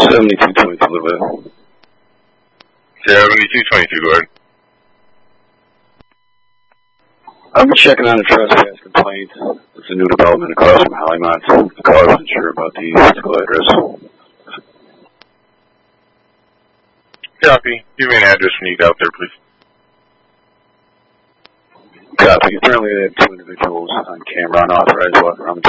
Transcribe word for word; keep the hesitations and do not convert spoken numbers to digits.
seventy-two twenty-two, a little bit. seventy-two twenty-two, go ahead. I'm checking on a trespass complaint. It's a new development across from Hollymont. The caller wasn't sure about the physical address. Copy. Give me an address when you get out there, please. Copy. Apparently they have two individuals on camera unauthorized walking around the